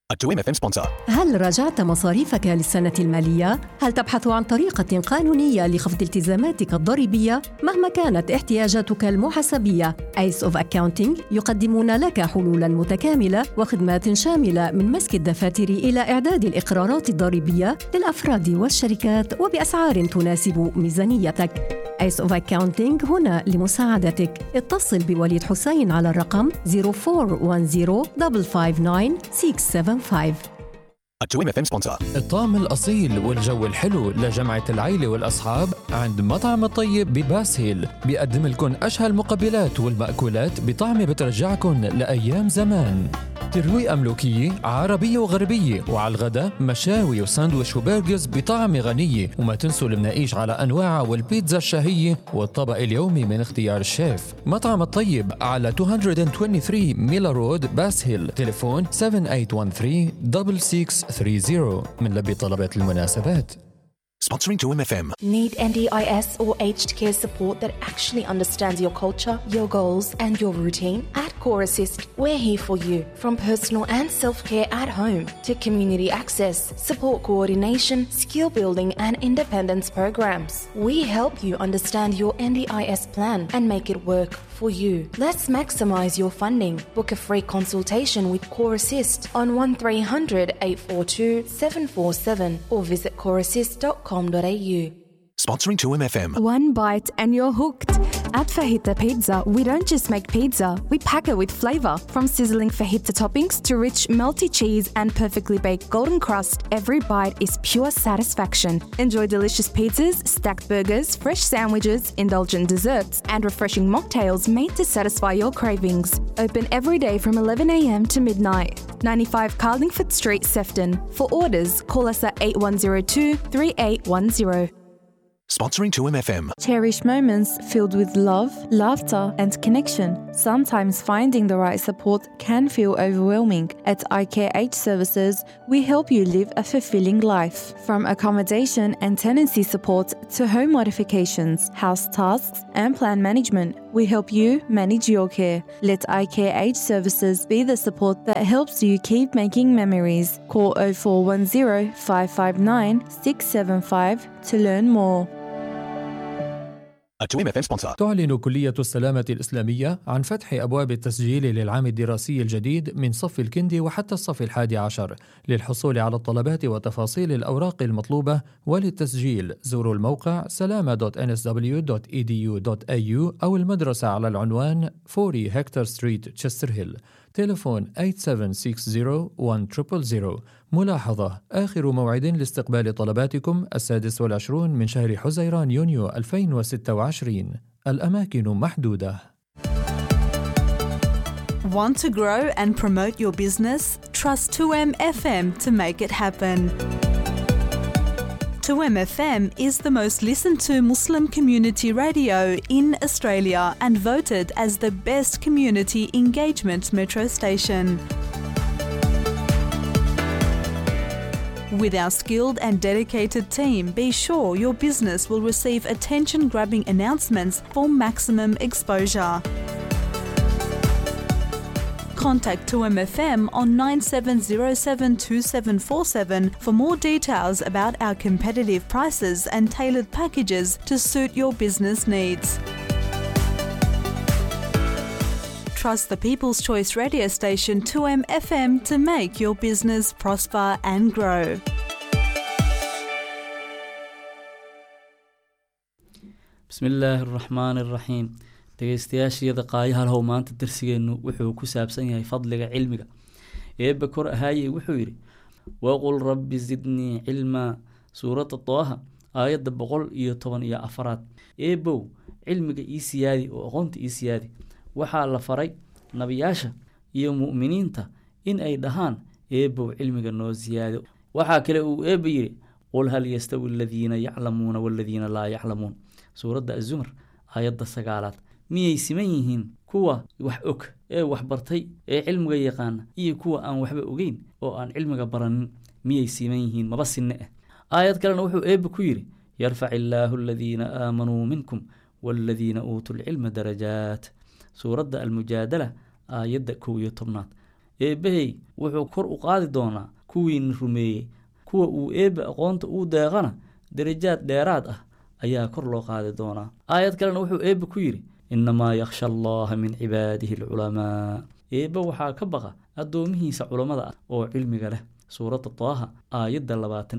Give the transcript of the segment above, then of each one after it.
التويم FM sponsor. هل راجعت مصاريفك للسنة المالية؟ هل تبحث عن طريقة قانونية لخفض التزاماتك الضريبية مهما كانت احتياجاتك المحاسبية؟ Ace of Accounting يقدمون لك حلولاً متكاملة وخدمات شاملة من مسك الدفاتر إلى إعداد الإقرارات الضريبية للأفراد والشركات وبأسعار تناسب ميزانيتك. Ace of Accounting هنا لمساعدتك. اتصل بوليد حسين على الرقم 0410-559-675. التويم FM sponsor. الطعم الأصيل والجو الحلو لجمعة العيلة والأصحاب عند مطعم الطيب بباس هيل. بيقدم لكم أشهى المقبلات والمأكولات بطعم بترجعكم لأيام زمان. ترويقة ملوكية عربية وغربية، وعلى الغداء مشاوي وساندويش وبرجرز بطعم غنية. وما تنسوا المناقيش على أنواعها والبيتزا الشهية والطبق اليومي من اختيار الشيف. مطعم الطيب على 223 ميلا رود باس هيل. تليفون 7813-6630 من لبي طلبات المناسبات. Sponsoring Tuim FM. Need NDIS or aged care support that actually understands your culture, your goals, and your routine? At Core Assist, we're here for you. From personal and self-care at home to community access, support coordination, skill building, and independence programs. We help you understand your NDIS plan and make it work for you. Let's maximize your funding. Book a free consultation with Core Assist on 1300-842-747 or visit coreassist.com.au. Sponsoring Tuim FM. One bite and you're hooked. At Fajita Pizza, we don't just make pizza, we pack it with flavor. From sizzling fajita toppings to rich melty cheese and perfectly baked golden crust, every bite is pure satisfaction. Enjoy delicious pizzas, stacked burgers, fresh sandwiches, indulgent desserts, and refreshing mocktails made to satisfy your cravings. Open every day from 11 a.m. to midnight. 95 Carlingford Street, Sefton. For orders, call us at 8102-3810. Sponsoring Tuim FM. Cherish moments filled with love, laughter, and connection. Sometimes finding the right support can feel overwhelming. At IKH Services, we help you live a fulfilling life. From accommodation and tenancy support to home modifications, house tasks, and plan management, we help you manage your care. Let IKH Services be the support that helps you keep making memories. Call 0410 559 675 to learn more. التويم FM sponsor. تعلن كلية السلامة الإسلامية عن فتح أبواب التسجيل للعام الدراسي الجديد من صف الكندي وحتى الصف 11. للحصول على الطلبات وتفاصيل الأوراق المطلوبة وللتسجيل زوروا الموقع salama.nsw.edu.au أو المدرسة على العنوان 40 هكتور ستريت تشستر هيل. تليفون 8760-1000. ملاحظة: آخر موعد لاستقبال طلباتكم 26 من شهر حزيران يونيو 2026. الأماكن محدودة. Want to grow and promote your business? Trust 2M FM to make it happen. 2M FM is the most listened to Muslim community radio in Australia and voted as the best community engagement metro station. With our skilled and dedicated team, be sure your business will receive attention-grabbing announcements for maximum exposure. Contact 2MFM on 97072747 for more details about our competitive prices and tailored packages to suit your business needs. Trust the People's Choice radio station 2MFM to make your business prosper and grow. بسم الله الرحمن الرحيم. dhegeystayaashayada qaayaha lahow maanta darsigeenu wuxuu ku saabsan yahay fadliga cilmiga. eebba kor ahaayey wuxuu yidhi waqul rabbi zidnii cilmaa, suuradda Taaha aayadda 114. eebbow cilmiga ii siyaadi oo aqoonta ii siyaadi. waxaa la faray nabiyaasha iyo mu'miniinta in ay dhahaan eebbow cilmiga noo siyaado. waxaa kale uu eebba yidhi qul hal yastawi aladiina yaclamuuna waladiina laa yaclamuun, suuradda Az-Zumar aayadda 9. miyay siman yihiin kuwa wax og ee wax bartay ee cilmiga yaqaana iyo kuwa aan waxba ogeyn oo aan cilmiga baranin? miyay siman yihiin? maba sinne ah. aayad kalena wuxuu eebba ku yidhi yarfacillaahu aladiina aamanuu minkum waaladiina uutuu lcilma darajaat, suuradda Almujaadala aayadda 11. eebbahey wuxuu kor u qaadi doonaa kuwiina rumeeyey, kuwa uu eebbe aqoonta uu deeqana darajaad dheeraad ah ayaa kor loo qaadi doonaa. aayad kalena wuxuu eebbe ku yidhi innamaa yakhsha allaha min cibaadihi alculamaa, eebbe waxaa ka baqa addoomihiisa culammada ah oo cilmiga leh. suuradda taaha aayadda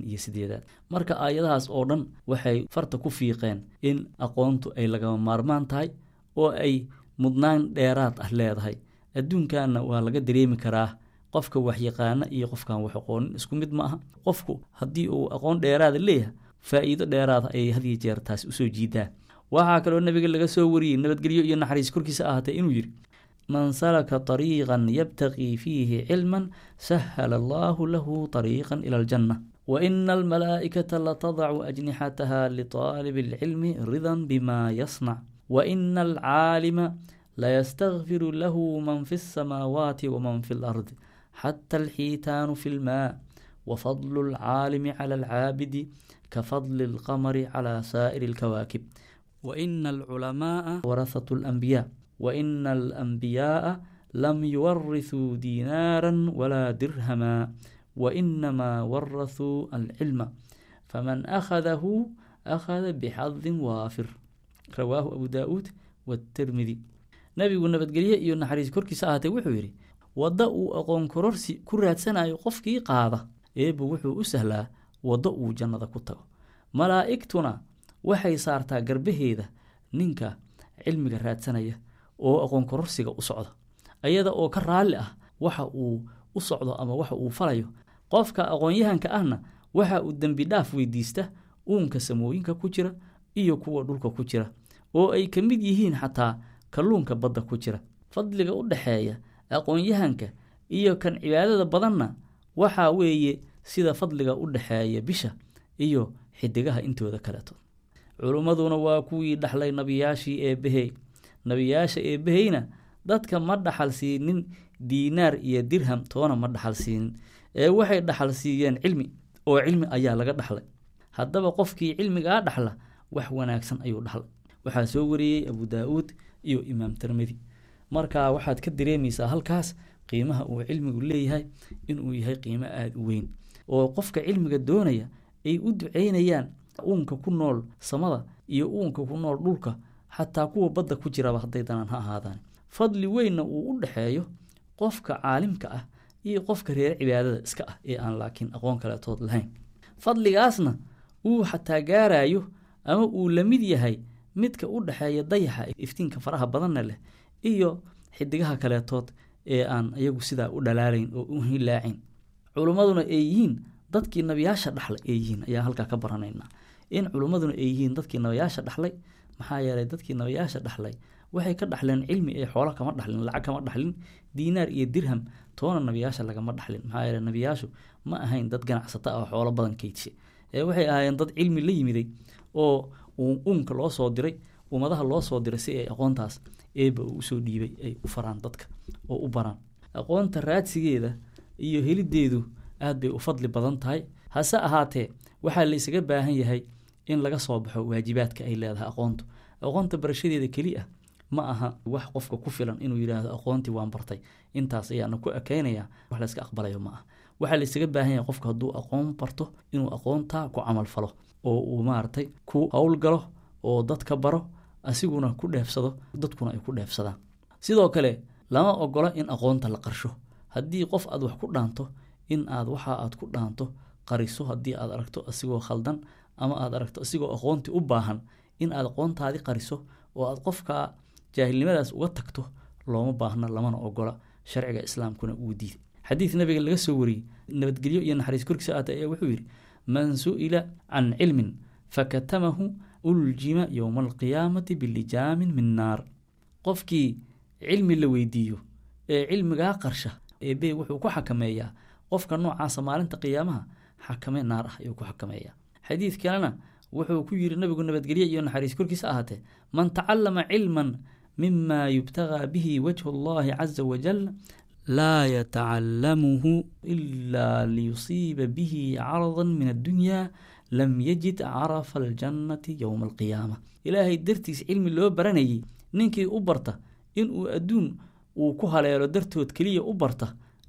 28. marka aayadahaas oo dhan waxay farta ku fiiqeen in aqoontu ay lagama maarmaan tahay oo ay mudnaan dheeraad ah leedahay. adduunkanna waa laga dareemi karaa qofka waxyaqaana iyo qofkaan wax aqoonin isku mid ma aha. qofku haddii uu aqoon dheeraada leeyahay faa'iido dheeraada ayay had iyo jeer taasi usoo jiidaa. waxaa kaloo nabiga laga soo wariyey nabadgelyo iyo naxariis korkiisa ahaatee inuu yidhi man salaka طariiqan yabtaqii fiihi cilman sahala allahu lahu طariiqan ila aljanna waina almalaa'ikata latadacu ajnixataha liطaalibi اlcilmi ridan bima yasnac waina alcaalima layastakfiru lahu man fi الsamaawaati waman fi اlardi xata alxiitaanu fi اlmaa wafadlu اlcaalimi cala alcaabidi kafadli اlqamari cala saa'iri اlkawaakib waina alculamaaa warahatu اlanbiyaa waina alanbiyaaa lam yuwarithuu diinaaran walaa dirhamaa wainamaa warahuu alcilma faman akhadahu akhada bixadin waafir. rawaahu abu daa'uud watirmidi. nabigu nabadgelye iyo naxariis korkiisa ahaatee wuxuu yidhi waddo uu aqoon kororsi ku raadsanayo qofkii qaada eebbu wuxuu u sahlaa waddo uu jannada ku tago. malaa'igtuna waxay saartaa garbaheeda ninka cilmiga raadsanaya oo aqoon kororsiga u socda, ayada oo ka raalli ah waxa uu u socdo ama waxa uu falayo. qofka aqoon-yahanka ahna waxa uu dembi dhaaf weydiista uunka samooyinka ku jira iyo kuwa dhulka ku jira, oo ay ka mid yihiin xataa kalluunka badda ku jira. fadliga u dhexeeya aqoon-yahanka iyo kan cibaadada badanna waxaa weeye sida fadliga u dhexeeya bisha iyo xidigaha intooda kaleeto. culummaduna waa kuwii dhaxlay nabiyaashii eebbahey. nabiyaasha eebbaheyna dadka ma dhaxal siinin diinaar iyo dirham toona ma dhaxal siinin, ee waxay dhaxal siiyeen cilmi, oo cilmi ayaa laga dhaxlay. haddaba qofkii cilmigaa dhaxla wax wanaagsan ayuu dhaxlay. waxaa soo wariyey abu daa'uud iyo imaam tirmidi. marka waxaad ka dareemaysaa halkaas qiimaha uu cilmigu leeyahay inuu yahay qiimo aada u weyn, oo qofka cilmiga doonaya ay u duceynayaan uunka ku nool samada iyo uunka ku nool dhulka, xataa kuwa badda ku jiraba hadday danaan ha ahaadaan. fadli weynna uu u dhexeeyo qofka caalimka ah iyo qofka reer cibaadada iska ah ee aan laakiin aqoon kaleetood lahayn. fadligaasna uu xataa gaarayo ama uu la mid yahay midka u dhexeeya dayaxa iftiinka faraha badanna leh iyo xidigaha kaleetood ee aan iyagu sidaa u dhalaalayn oo u hilaacin. culummaduna ay yihiin dadkii nabiyaasha dhaxlay ay yihiin ayaa halkaa ka baranaynaa in culummaduna ay yihiin dadkii nabiyaasha dhaxlay. maxaa yeelay dadkii nabiyaasha dhaxlay waxay ka dhaxleen cilmi ee xoolo kama dhaxlin, lacag kama dhaxlin, diinaar iyo dirham toona nabiyaasha lagama dhaxlin. maxaa yeelay nabiyaashu ma ahayn dad ganacsata ah oo xoolo badan keydshe, ee waxay ahaayeen dad cilmi la yimiday oo uunka loo soo diray, ummadaha loo soo diray si ay aqoontaas eebba uu usoo dhiibay ay u faraan dadka oo u baraan. aqoonta raadsigeeda iyo helideedu aad bay u fadli badan tahay. hase ahaatee waxaa la isaga baahan yahay in laga soo baxo waajibaadka ay leedahay aqoontu. aqoonta barashadeeda keli ah ma aha wax qofka ku filan inuu yidhaahdo aqoontii waan bartay intaas ayaana ku ekeynayaa, wax layska aqbalayo ma aha. waxaa la isaga baahan yahay qofka hadduu aqoon barto inuu aqoontaa ku camal falo oo uu maaragtay ku howlgalo oo dadka baro, asiguna ku dheefsado, dadkuna ay ku dheefsadaan. sidoo kale lama ogola in aqoonta la qarsho. haddii qof aad wax ku dhaanto in aad waxa aad ku dhaanto qariso. haddii aad aragto asigoo khaldan ama aad aragto asigoo aqoontii u baahan in aad aqoontaadii qariso oo aad qofka jaahilnimadaas uga tagto looma baahna, lamana ogola. sharciga islaamkuna uu diiday. xadiid nabiga laga soo wariyey nabadgelyo iyo naxariis korkiisa aata ayaa wuxuu yidhi man su'ila can cilmin fakatamahu uljima yowma alqiyaamati bilijaamin min naar. qofkii cilmi la weydiiyo ee cilmigaa qarsha eebe wuxuu ku xakameeyaa qofka noocaasa maalinta qiyaamaha xakame naar ah ayuu ku xakameeyaa. xadiid kalena wuxuu ku yidhi nabigu nabadgelye iyo naxariis korkiisa ahaatee man tacallama cilman mima yubtagaa bihi wajhu allahi caza wajal laa yatacallamuhu ilaa liyusiiba bihi caradan min addunya lam yajid carafa aljannati yowma alqiyaama. ilaahay dartiis cilmi loo baranayay ninkii u barta inuu adduun uu ku haleelo dartood keliya u barta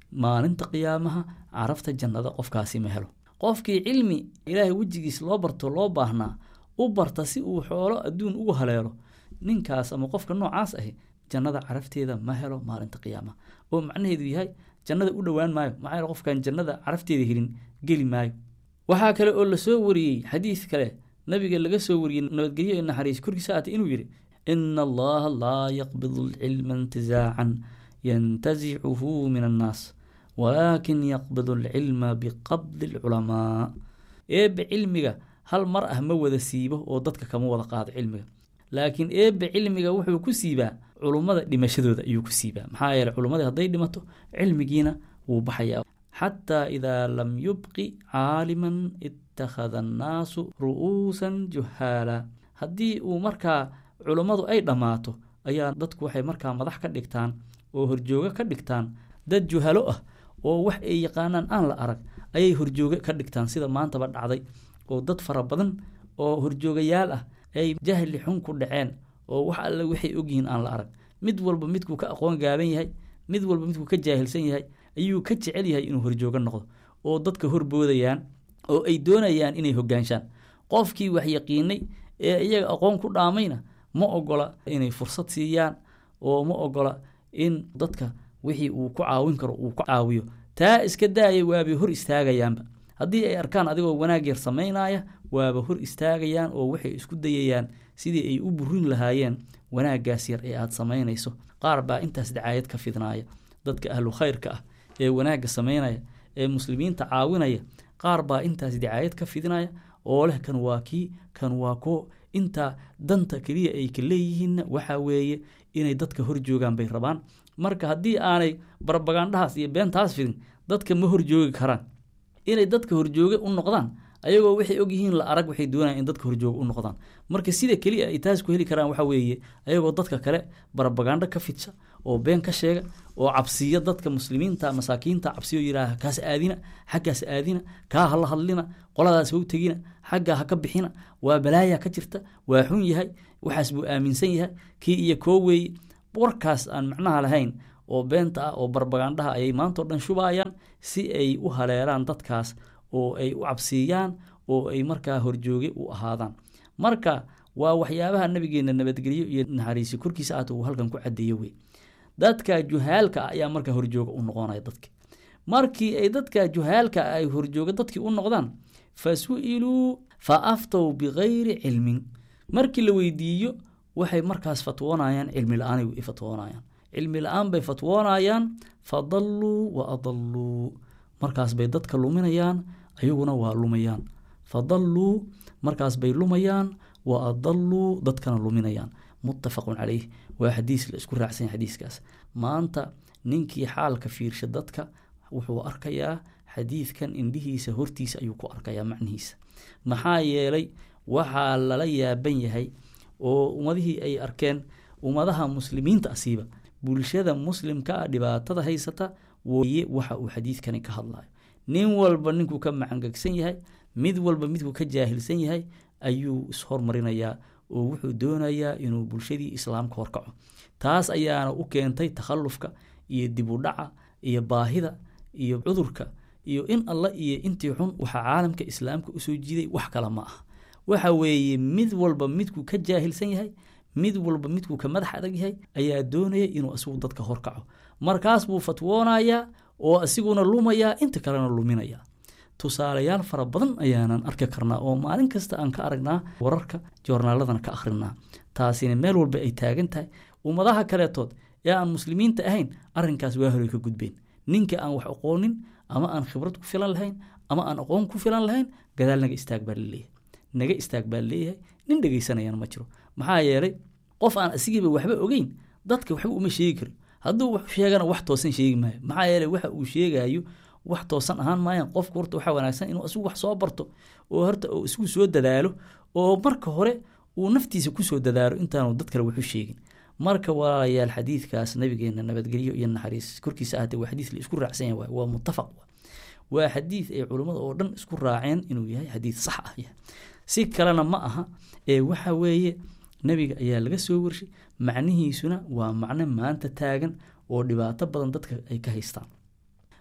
maalinta qiyaamaha carafta jannada qofkaasi ma helo. qofkii cilmi ilaahay wejigiis loo barto loo baahnaa u barta si uu xoolo adduun ugu haleelo, ninkaas ama qofka noocaas ahi jannada carafteeda ma helo maalinta qiyaamaha, oo macnaheedu yahay jannada u dhowaan maayo. maxaa yeele qofkan jannada carafteeda helin geli maayo. waxaa kale oo lasoo wariyey xadiis kale nabiga laga soo wariyey nabadgelyo iyo naxariis korkiisa aatay inuu yidhi ina allaha laa yaqbidu alcilma intizaacan yantazicuhu min annaas walaakin yaqbidu alcilma biqabdi alculamaa. eebbe cilmiga hal mar ah ma wada siibo oo dadka kama wada qaado cilmiga, laakiin eebbe cilmiga wuxuu ku siibaa culummada dhimashadooda ayuu ku siibaa. maxaa yeele culummadii hadday dhimato cilmigiina wuu baxayaa. xataa idaa lam yubqi caaliman ittakhada annaasu ru'uusan juhaala. haddii uu markaa culummadu ay dhammaato ayaa dadku waxay markaa madax ka dhigtaan oo horjoogo ka dhigtaan dad juhalo ah oo wax ay yaqaanaan aan la arag ayay horjoogo ka dhigtaan, sida maantaba dhacday oo dad fara badan oo horjoogayaal ah ay jahli xun ku dhaceen oo wax alle waxay ogyihiin aan la arag. mid walba midkuu ka aqoon gaaban yahay, mid walba midkuu ka jaahilsan yahay ayuu ka jecel yahay inuu horjoogo noqdo, oo dadka horboodayaan oo ay doonayaan inay hogaanshaan. qofkii wax yaqiinay ee iyaga aqoon ku dhaamayna ma ogola inay fursad siiyaan, oo ma ogola in dadka wixii uu ku caawin karo uu ku caawiyo. taa iska daaya waabay hor istaagayaanba. haddii ay arkaan adigoo wanaag yar samaynaya waaba hor istaagayaan oo waxay isku dayayaan sidii ay u burin lahaayeen wanaaggaas yar ee aad samaynayso. qaar baa intaas dacaayad ka fidnaaya. dadka ahlu khayrka ah ee wanaagga samaynaya ee muslimiinta caawinaya, qaar baa intaas dacaayad ka fidnaya oo leh kan waa kii, kan waa koo. intaa danta keliya ay ka leeyihiinna waxaa weeye inay dadka hor joogaan bay rabaan. marka haddii aanay barbagandhahaas iyo beentaas fidin dadka ma horjoogi karaan. inay dadka horjooge u noqdaan ayagoo waxay ogyihiin la arag waxay doonayaan in dadka horjooge u noqdaan. marka sida keliya ay taas ku heli karaan waxaa weeye ayagoo dadka kale barbagandho ka fidsa oo been ka sheega oo cabsiya dadka muslimiinta masaakiinta cabsiyo yidhaaha kaas aadina, xaggaas aadina, kaa hala hadlina, qoladaas how tegina, xaggaa ha ka bixina, waa balaaya ka jirta, waa xun yahay, waxaas buu aaminsan yahay, kii iyo koo weeye. warkaas aan macnaha lahayn oo beenta ah oo barbagandhaha ayay maantao dhan shubaayaan si ay u haleelaan dadkaas oo ay u cabsiiyaan oo ay markaa horjooge u ahaadaan. marka waa waxyaabaha nabigeenna nabadgelyo iyo naxariisi korkiisa aata uu halkan ku cadeeyo wey. dadka juhaalka ayaa markaa horjooga u noqonaya dadki. markii ay dadka juhaalka ay horjooga dadkii u noqdaan, fasu'iluu fa aftow bigayri cilmin. markii la weydiiyo waxay markaas fatwoonayaan cilmi la-aan ay fatwoonayaan. cilmi la-aan bay fatwoonayaan, fadalluu wa adalluu. markaas bay dadka luminayaan, ayaguna waa lumayaan. fadalluu markaas bay lumayaan, wa adalluu dadkana luminayaan. muttafaqun calayh. waa xadiis la isku raacsan yahay xadiiskaas. maanta ninkii xaalka fiirsha dadka wuxuu arkayaa xadiidkan indhihiisa hortiisa ayuu ku arkayaa macnihiisa. maxaa yeelay waxaa lala yaaban yahay oo ummadihii ay arkeen, ummadaha muslimiinta asiiba bulshada muslimka ah dhibaatada haysata weye waxa uu xadiidkani ka hadlayo. nin walba ninkuu ka macangegsan yahay, mid walba midkuu ka jaahilsan yahay ayuu ishormarinayaa oo wuxuu doonayaa inuu bulshadii islaamka horkaco. taas ayaana u keentay takhallufka iyo dib u dhaca iyo baahida iyo cudurka iyo in alla iyo intii xun. waxaa caalamka islaamka usoo jiiday wax kale ma ah. waxa weeye mid walba midkuu ka jaahilsan yahay, mid walba midkuu ka madax adag yahay ayaa doonaya inuu asigu dadka horkaco. markaas buu fatwoonayaa oo asiguna lumayaa, inta kalena luminayaa. tusaalayaal fara badan ayaanan arki karnaa oo maalin kasta aan ka aragnaa wararka joornaaladana ka akhrinaa. taasina meel walba ay taagan tahay. ummadaha kaleetood ee aan muslimiinta ahayn arrinkaas waa horay ka gudbeen. ninka aan wax aqoonin ama aan khibrad ku filan lahayn ama aan aqoon ku filan lahayn gadaal naga istaag baa laleeyahay. naga istaag baa leeyahay. nin dhegaysanayana ma jiro. maxaa yeelay qof aan asigiiba waxba ogeyn dadka waxba uma sheegi karo. hadduu wax sheegana wax toosan sheegi maayo. maxaa yeelay waxa uu sheegayo wax toosan ahaan maayaan. qofku horta waxaa wanaagsan inuu asigu wax soo barto oo horta uu isku soo dadaalo oo marka hore uu naftiisa ku soo dadaalo intaanu dad kale waxu sheegin. marka walaalayaal xadiidkaas nabigeena nabadgelyo iyo naxariis korkiisa ahaatee waa xadiis la isku raacsan yahay, waa muttafaq. waa xadiis ay culummada oo dhan isku raaceen inuu yahay xadiis sax ah. si kalena ma aha ee waxa weeye nabiga ayaa laga soo warshay. macnihiisuna waa macno maanta taagan oo dhibaato badan dadka ay ka haystaan.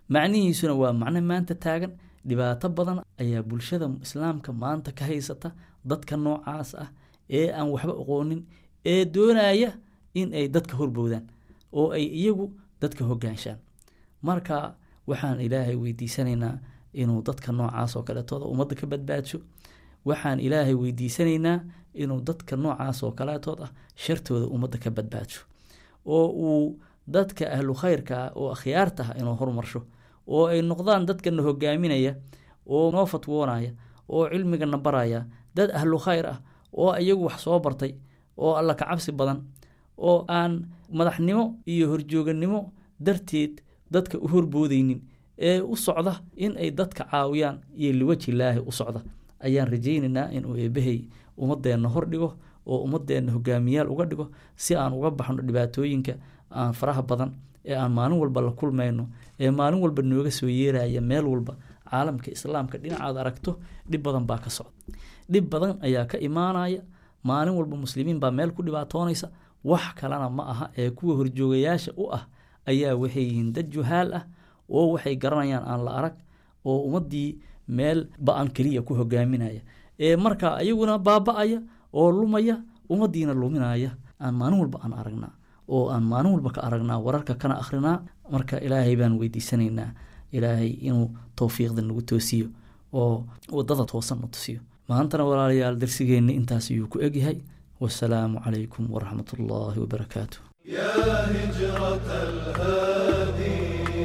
macnihiisuna waa macno maanta taagan. dhibaato badan ayaa bulshada islaamka maanta ka haysata dadka noocaas ah ee aan waxba aqoonin, ee doonaya in ay dadka horboodaan oo ay iyagu dadka hogaanshaan. marka waxaan ilaahay weydiisanaynaa inuu dadka noocaas oo kaleetooda ummadda ka badbaadsho. waxaan ilaahay weydiisanaynaa inuu dadka noocaas oo kaleetood ah shartooda ummadda ka badbaadsho, oo uu dadka ahlu khayrka ah oo akhyaarta ah inuu horumarsho, oo ay noqdaan dadkana hogaaminaya oo noo fatwoonaya oo cilmigana baraya dad ahlu khayr ah oo iyagu wax soo bartay oo alla ka cabsi badan, oo aan madaxnimo iyo horjooganimo darteed dadka u horboodaynin, ee u socda in ay dadka caawiyaan iyo liwajilaahi u socda. ayaan rajaynaynaa inuu eebahay ummadeenna hordhigo oo ummadeenna hogaamiyaal uga dhigo, si aan uga baxno dhibaatooyinka aan faraha badan ee aan maalin walba la kulmayno, ee maalin walba nooga soo yeeraya meel walba. caalamka islaamka dhinacaad aragto dhib badan baa ka socda, dhib badan ayaa ka imaanaya. maalin walba muslimiin baa meel ku dhibaatoonaysa. wax kalena ma aha ee kuwa horjoogayaasha u ah ayaa waxay yihiin dad juhaal ah oo waxay garanayaan aan la arag, oo ummaddii meel ba-an keliya ku hogaaminaya, ee markaa ayaguna baaba'aya oo lumaya, ummaddiina luminaya. aan maalin walba aan aragnaa oo aan maalin walba ka aragnaa, wararka kana akhrinaa. marka ilaahay baan weydiisanaynaa ilaahay inuu towfiiqda nagu toosiyo oo waddada toosan na tusiyo. maantana walaalayaal darsigeenna intaas ayuu ku egyahay. wasalaamu calaykum waraxmat ullaahi wabarakaatu. يا هجرة الهادي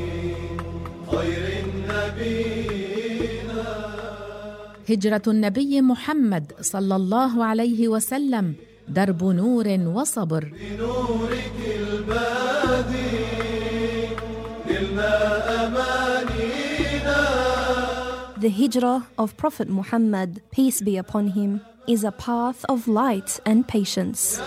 خير النبينا. هجرة النبي محمد صلى الله عليه وسلم درب نور وصبر. بنورك البادي نلنا أمانينا. The hijrah of Prophet Muhammad, peace be upon him, is a path of light and patience.